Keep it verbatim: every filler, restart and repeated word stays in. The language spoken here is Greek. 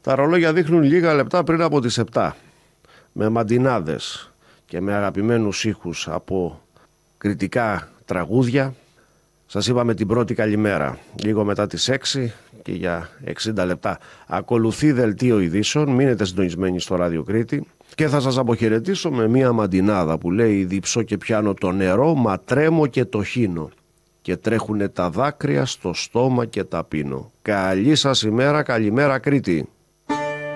Τα ρολόγια δείχνουν λίγα λεπτά πριν από τις επτά, με μαντινάδες και με αγαπημένους ήχους από κριτικά τραγούδια. Σας είπαμε την πρώτη καλημέρα λίγο μετά τις έξι και για εξήντα λεπτά ακολουθεί δελτίο ειδήσεων. Μείνετε συντονισμένοι στο Ράδιο Κρήτη και θα σας αποχαιρετήσω με μία μαντινάδα που λέει: «Διψώ και πιάνω το νερό, μα τρέμω και το χύνω και τρέχουνε τα δάκρυα στο στόμα και τα πίνω». Καλή σας ημέρα, καλημέρα Κρήτη.